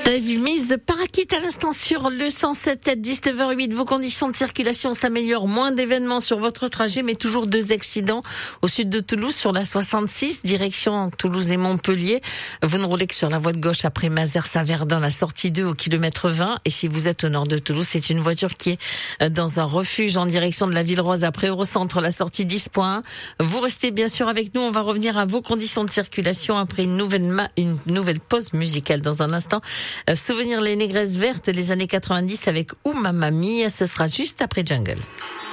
T'avais mise Parakit à l'instant sur le 107.7, 19h08. Vos conditions de circulation s'améliorent, moins d'événements sur votre trajet, mais toujours 2 accidents au sud de Toulouse sur la 66, direction Toulouse et Montpellier. Vous ne roulez que sur la voie de gauche après Mazères-Saverdun, la sortie 2 au kilomètre 20. Et si vous êtes au nord de Toulouse, c'est une voiture qui est dans un refuge en direction de la Ville Rose après Eurocentre, la sortie 10.1. Vous restez bien sûr avec nous. On va revenir à vos conditions de circulation après une nouvelle pause musicale dans un instant. Souvenir les négresses vertes des années 90 avec Ouh Mamma Mia, ce sera juste après Jungle.